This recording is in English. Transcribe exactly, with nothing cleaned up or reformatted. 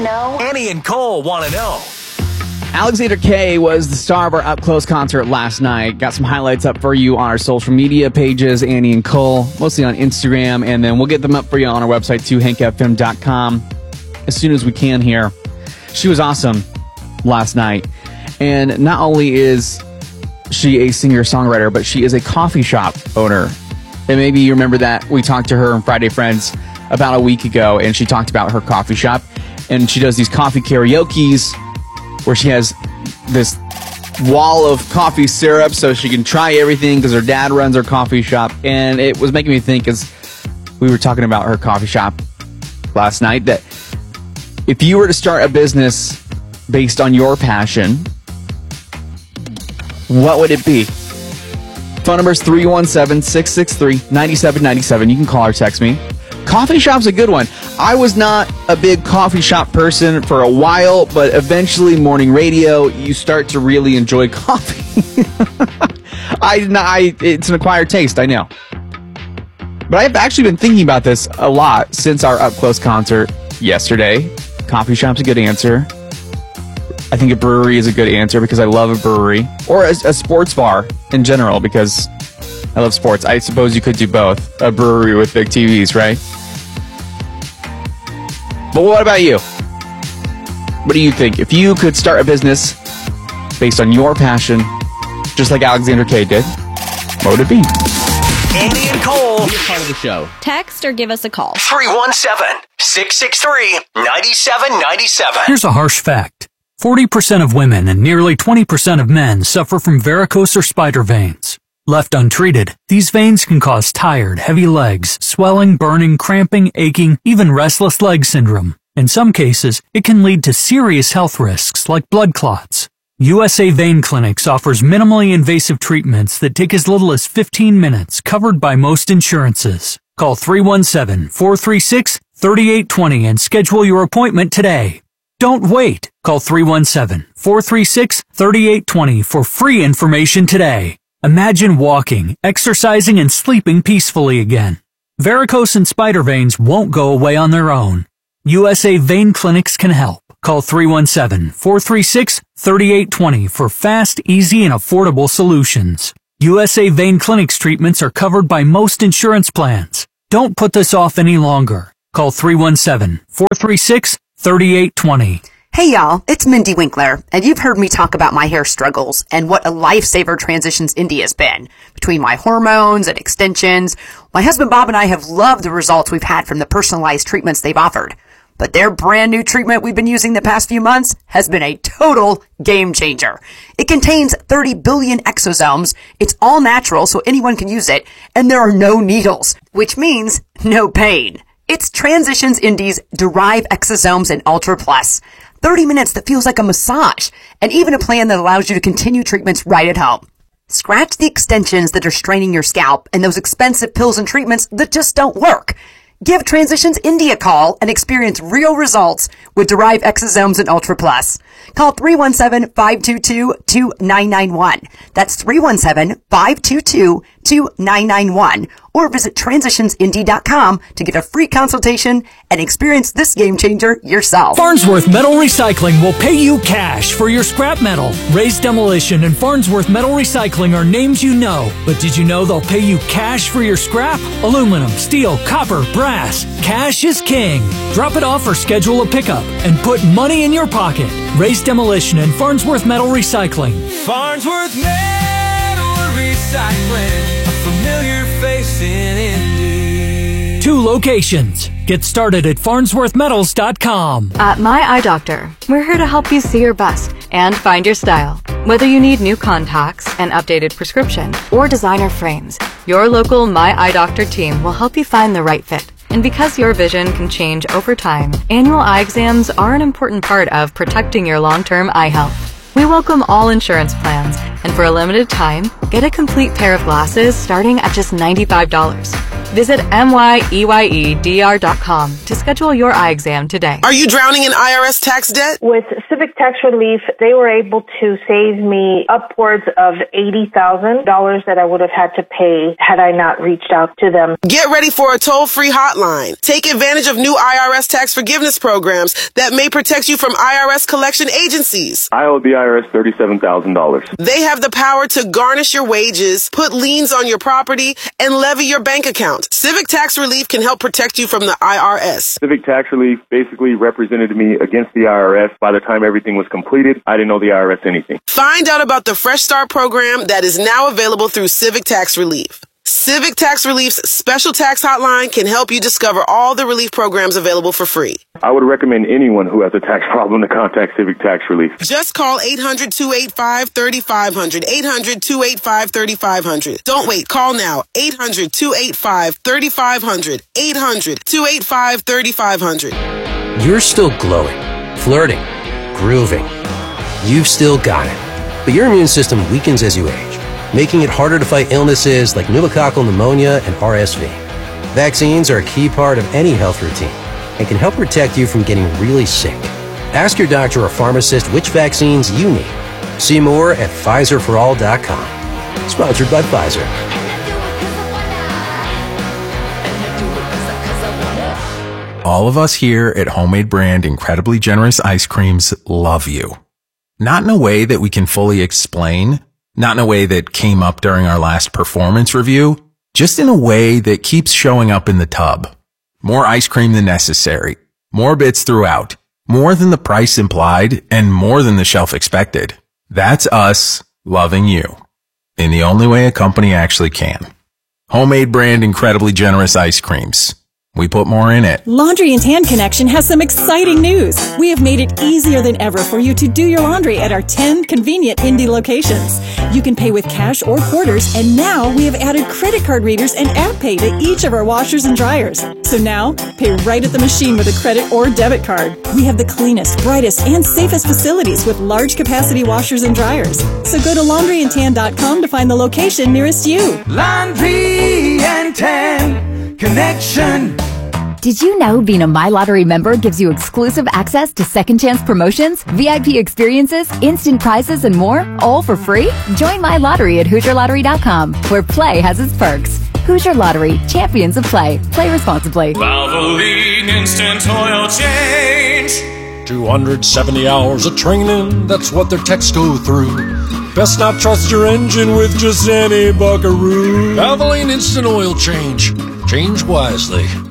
to know? Annie and Cole want to know. Alexander K was the star of our Up Close concert last night. Got some highlights up for you on our social media pages, Annie and Cole, mostly on Instagram, and then we'll get them up for you on our website too, hank f m dot com, as soon as we can here. She was awesome last night. And not only is she a singer-songwriter, but she is a coffee shop owner. And maybe you remember that we talked to her on Friday Friends about a week ago, and she talked about her coffee shop. And she does these coffee karaokes where she has this wall of coffee syrup so she can try everything because her dad runs her coffee shop. And it was making me think, as we were talking about her coffee shop last night, that if you were to start a business based on your passion, what would it be? Phone number is three one seven, six six three, nine seven nine seven. You can call or text me. Coffee shop's a good one. I was not a big coffee shop person for a while, but eventually morning radio, you start to really enjoy coffee. I, I, it's an acquired taste, I know. But I've actually been thinking about this a lot since our Up Close concert yesterday. Coffee shop's a good answer. I think a brewery is a good answer because I love a brewery. Or a, a sports bar in general because I love sports. I suppose you could do both. A brewery with big T Vs, right? But what about you? What do you think? If you could start a business based on your passion, just like Alexander K did, what would it be? Annie and Cole. Be a part of the show. Text or give us a call. three one seven, six six three, nine seven nine seven. Here's a harsh fact. forty percent of women and nearly twenty percent of men suffer from varicose or spider veins. Left untreated, these veins can cause tired, heavy legs, swelling, burning, cramping, aching, even restless leg syndrome. In some cases, it can lead to serious health risks like blood clots. U S A Vein Clinics offers minimally invasive treatments that take as little as fifteen minutes, covered by most insurances. Call three one seven, four three six, three eight two zero and schedule your appointment today. Don't wait. Call three one seven, four three six, three eight two zero for free information today. Imagine walking, exercising, and sleeping peacefully again. Varicose and spider veins won't go away on their own. U S A Vein Clinics can help. Call three one seven, four three six, three eight two zero for fast, easy, and affordable solutions. U S A Vein Clinics treatments are covered by most insurance plans. Don't put this off any longer. Call three one seven, four three six, three eight two zero. Hey y'all, it's Mindy Winkler, and you've heard me talk about my hair struggles and what a lifesaver Transitions Indie has been. Between my hormones and extensions, my husband Bob and I have loved the results we've had from the personalized treatments they've offered. But their brand new treatment we've been using the past few months has been a total game changer. It contains thirty billion exosomes, it's all natural so anyone can use it, and there are no needles, which means no pain. It's Transitions Indie's Derive Exosomes and Ultra Plus. thirty minutes that feels like a massage, and even a plan that allows you to continue treatments right at home. Scratch the extensions that are straining your scalp and those expensive pills and treatments that just don't work. Give Transitions Indie a call and experience real results with Derive Exosomes and Ultra Plus. Call three one seven, five two two, two nine nine one. That's three one seven, five two two, two nine nine one. Or visit transitions indie dot com to get a free consultation and experience this game changer yourself. Farnsworth Metal Recycling will pay you cash for your scrap metal. Raise Demolition and Farnsworth Metal Recycling are names you know, but did you know they'll pay you cash for your scrap? Aluminum, steel, copper, brass. Cash is king. Drop it off or schedule a pickup and put money in your pocket. Raise Demolition and Farnsworth Metal Recycling. Farnsworth Metal Recycling. Familiar face in Indy. Two locations. Get started at farnsworth metals dot com. At My Eye Doctor, we're here to help you see your best and find your style. Whether you need new contacts, an updated prescription, or designer frames, your local My Eye Doctor team will help you find the right fit. And because your vision can change over time, annual eye exams are an important part of protecting your long-term eye health. We welcome all insurance plans, and for a limited time, get a complete pair of glasses starting at just ninety-five dollars. Visit M Y E Y E D R dot com to schedule your eye exam today. Are you drowning in I R S tax debt? With Civic Tax Relief, they were able to save me upwards of eighty thousand dollars that I would have had to pay had I not reached out to them. Get ready for a toll-free hotline. Take advantage of new I R S tax forgiveness programs that may protect you from I R S collection agencies. I owe the I R S thirty-seven thousand dollars. They have the power to garnish your wages, put liens on your property, and levy your bank account. Civic Tax Relief can help protect you from the I R S. Civic Tax Relief basically represented me against the I R S. By the time everything was completed, I didn't owe the I R S anything. Find out about the Fresh Start program that is now available through Civic Tax Relief. Civic Tax Relief's special tax hotline can help you discover all the relief programs available for free. I would recommend anyone who has a tax problem to contact Civic Tax Relief. Just call eight hundred, two eight five, three five zero zero, eight hundred, two eight five, three five zero zero. Don't wait. Call now. eight hundred, two eight five, three five zero zero, eight hundred, two eight five, three five zero zero. You're still glowing, flirting, grooving. You've still got it. But your immune system weakens as you age, making it harder to fight illnesses like pneumococcal pneumonia and R S V. Vaccines are a key part of any health routine and can help protect you from getting really sick. Ask your doctor or pharmacist which vaccines you need. See more at Pfizer for all dot com. Sponsored by Pfizer. All of us here at Homemade Brand Incredibly Generous Ice Creams love you. Not in a way that we can fully explain, not in a way that came up during our last performance review, just in a way that keeps showing up in the tub. More ice cream than necessary, more bits throughout, more than the price implied, and more than the shelf expected. That's us loving you in the only way a company actually can. Homemade Brand Incredibly Generous Ice Creams. We put more in it. Laundry and Tan Connection has some exciting news. We have made it easier than ever for you to do your laundry at our ten convenient Indy locations. You can pay with cash or quarters, and now we have added credit card readers and app pay to each of our washers and dryers. So now, pay right at the machine with a credit or debit card. We have the cleanest, brightest, and safest facilities with large capacity washers and dryers. So go to laundry and tan dot com to find the location nearest you. Laundry and Tan Connection. Did you know being a My Lottery member gives you exclusive access to second chance promotions, V I P experiences, instant prizes, and more, all for free? Join My Lottery at Hoosier Lottery dot com, where play has its perks. Hoosier Lottery, champions of play. Play responsibly. Valvoline Instant Oil Change. two hundred seventy hours of training, that's what their techs go through. Best not trust your engine with just any buckaroo. Valvoline Instant Oil Change. Change wisely.